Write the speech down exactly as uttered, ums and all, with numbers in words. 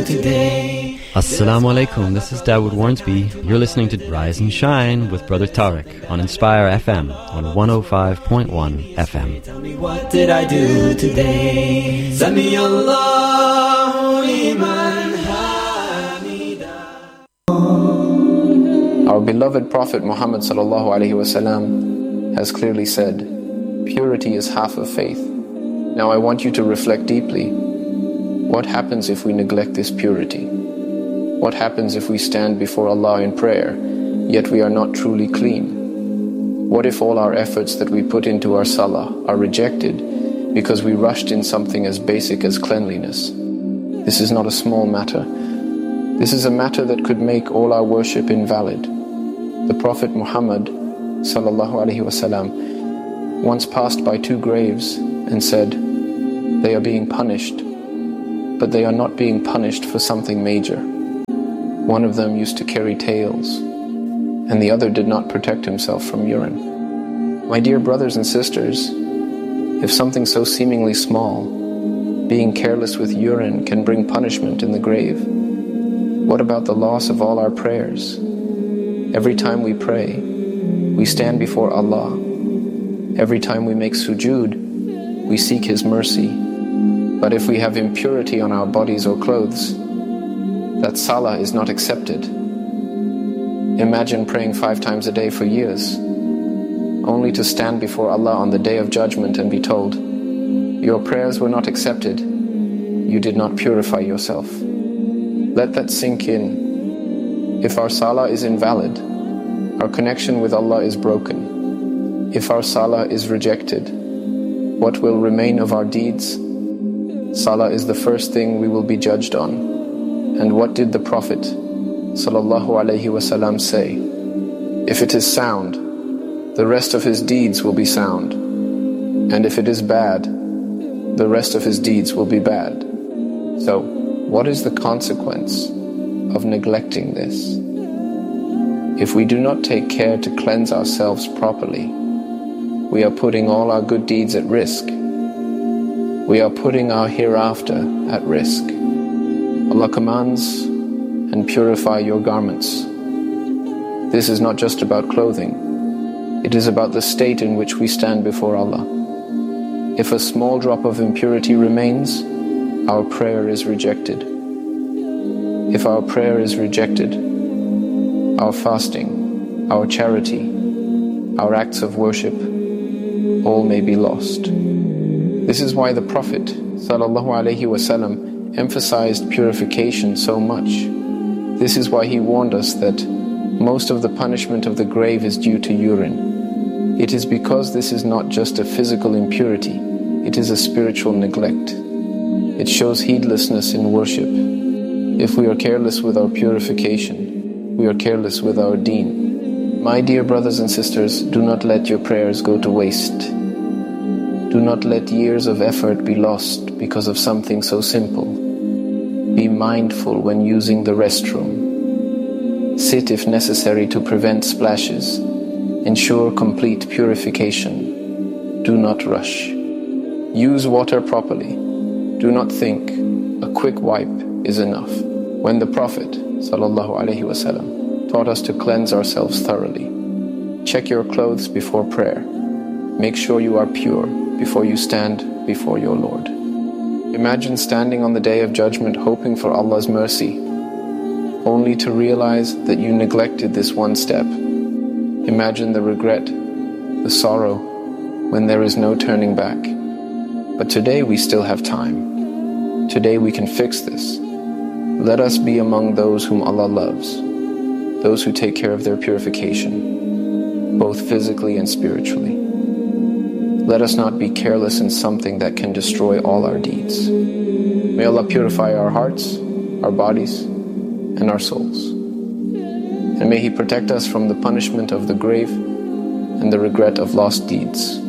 Assalamu alaikum, this is Dawood Warnsby. You're listening to Rise and Shine with Brother Tariq on Inspire F M on one oh five point one F M. Tell me, what did I do today? Sami Allahu liman hamida. Our beloved Prophet Muhammad sallallahu alaihi wasallam has clearly said, purity is half of faith. Now I want you to reflect deeply. What happens if we neglect this purity? What happens if we stand before Allah in prayer, yet we are not truly clean? What if all our efforts that we put into our salah are rejected because we rushed in something as basic as cleanliness? This is not a small matter. This is a matter that could make all our worship invalid. The Prophet Muhammad sallallahu alaihi wasallam once passed by two graves and said, they are being punished, but they are not being punished for something major. One of them used to carry tails, and the other did not protect himself from urine. My dear brothers and sisters, if something so seemingly small, being careless with urine, can bring punishment in the grave, what about the loss of all our prayers? Every time we pray, we stand before Allah. Every time we make sujood, we seek His mercy. But if we have impurity on our bodies or clothes, that salah is not accepted. Imagine praying five times a day for years, only to stand before Allah on the Day of Judgment and be told, your prayers were not accepted, you did not purify yourself. Let that sink in. If our salah is invalid, our connection with Allah is broken. If our salah is rejected, what will remain of our deeds? Salah is the first thing we will be judged on. And what did the Prophet sallallahu alaihi wasallam say? If it is sound, the rest of his deeds will be sound. And if it is bad, the rest of his deeds will be bad. So, what is the consequence of neglecting this? If we do not take care to cleanse ourselves properly, we are putting all our good deeds at risk. We are putting our hereafter at risk. Allah commands, and purify your garments. This is not just about clothing. It is about the state in which we stand before Allah. If a small drop of impurity remains, our prayer is rejected. If our prayer is rejected, our fasting, our charity, our acts of worship, all may be lost. This is why the Prophet sallallahu alaihi wasallam emphasized purification so much. This is why he warned us that most of the punishment of the grave is due to urine. It is because this is not just a physical impurity, it is a spiritual neglect. It shows heedlessness in worship. If we are careless with our purification, we are careless with our deen. My dear brothers and sisters, do not let your prayers go to waste. Do not let years of effort be lost because of something so simple. Be mindful when using the restroom. Sit if necessary to prevent splashes. Ensure complete purification. Do not rush. Use water properly. Do not think a quick wipe is enough. When the Prophet sallallahu alaihi wasallam taught us to cleanse ourselves thoroughly, check your clothes before prayer. Make sure you are pure before you stand before your Lord. Imagine standing on the Day of Judgment hoping for Allah's mercy, only to realize that you neglected this one step. Imagine the regret, the sorrow, when there is no turning back. But today we still have time. Today we can fix this. Let us be among those whom Allah loves, those who take care of their purification, both physically and spiritually. Let us not be careless in something that can destroy all our deeds. May Allah purify our hearts, our bodies, and our souls. And may He protect us from the punishment of the grave and the regret of lost deeds.